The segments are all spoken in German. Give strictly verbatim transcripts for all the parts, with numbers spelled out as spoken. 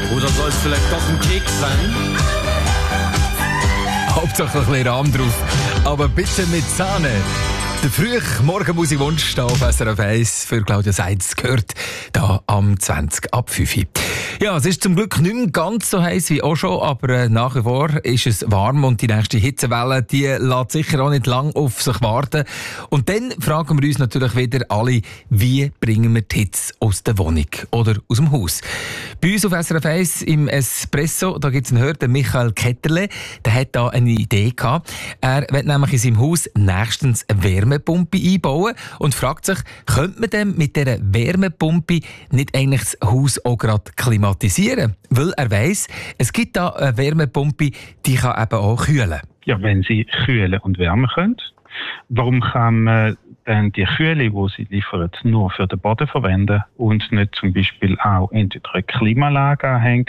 Oder soll es vielleicht doch ein Keks sein? Hauptsache ein bisschen Rahm drauf, aber bitte mit Sahne. Der frühe Morgenmusikwunsch da auf S R F eins für Claudia Seitz gehört da am zwanzig ab fünf. Ja, es ist zum Glück nicht mehr ganz so heiß wie auch schon, aber äh, nach wie vor ist es warm und die nächste Hitzewelle, die lässt sicher auch nicht lang auf sich warten. Und dann fragen wir uns natürlich wieder alle, wie bringen wir die Hitze aus der Wohnung oder aus dem Haus? Bei uns auf S R F eins im Espresso, da gibt es einen Hörer, Michael Ketterle, der hat da eine Idee gehabt. Er will nämlich in seinem Haus nächstens eine Wärmepumpe einbauen und fragt sich, könnte man denn mit dieser Wärmepumpe nicht eigentlich das Haus auch gerade klimatisieren? Weil er weiss, es gibt da eine Wärmepumpe, die kann eben auch kühlen. Ja, wenn sie kühlen und wärmen können, warum kann man dann die Kühle, die sie liefern, nur für den Boden verwenden und nicht zum Beispiel auch entweder eine Klimaanlage anhängen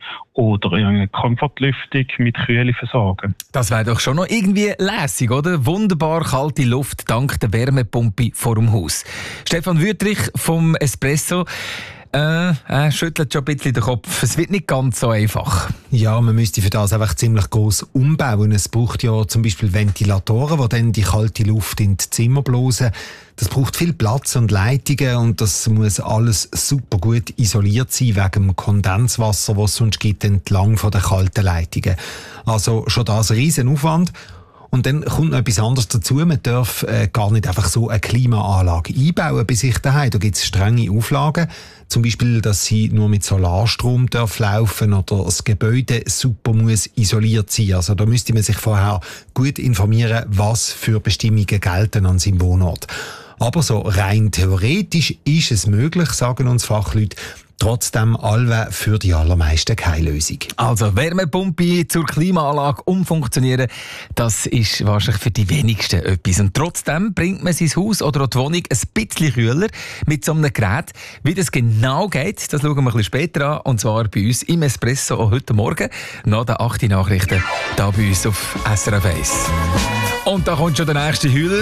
oder eine Komfortlüftung mit Kühle versorgen? Das wäre doch schon noch irgendwie lässig, oder? Wunderbar kalte Luft dank der Wärmepumpe vor dem Haus. Stefan Wüthrich vom Espresso. Äh, er schüttelt schon ein bisschen den Kopf. Es wird nicht ganz so einfach. Ja, man müsste für das einfach ziemlich gross umbauen. Es braucht ja zum Beispiel Ventilatoren, die dann die kalte Luft in die Zimmer blasen. Das braucht viel Platz und Leitungen und das muss alles super gut isoliert sein wegen dem Kondenswasser, das es sonst gibt entlang von den kalten Leitungen. Also schon das ein riesen Aufwand. Und dann kommt noch etwas anderes dazu. Man darf äh, gar nicht einfach so eine Klimaanlage einbauen bei sich daheim. Da gibt es strenge Auflagen. Zum Beispiel, dass sie nur mit Solarstrom darf laufen oder das Gebäude super muss isoliert sein. Also da müsste man sich vorher gut informieren, was für Bestimmungen gelten an seinem Wohnort. Aber so rein theoretisch ist es möglich, sagen uns Fachleute. Trotzdem allwe für die allermeisten keine Lösung. Also Wärmepumpe zur Klimaanlage umfunktionieren, das ist wahrscheinlich für die wenigsten etwas. Und trotzdem bringt man sein Haus oder auch die Wohnung ein bisschen kühler mit so einem Gerät. Wie das genau geht, das schauen wir ein bisschen später an. Und zwar bei uns im Espresso auch heute Morgen nach den acht Nachrichten hier bei uns auf S R F eins. Und da kommt schon der nächste Heuler,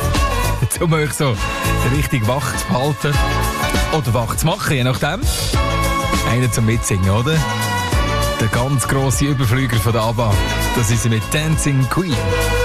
um euch so richtig wach zu halten. Oder wach zu machen, je nachdem. Einer zum Mitsingen, oder? Der ganz grosse Überflüger von der ABBA. Das ist sie mit Dancing Queen.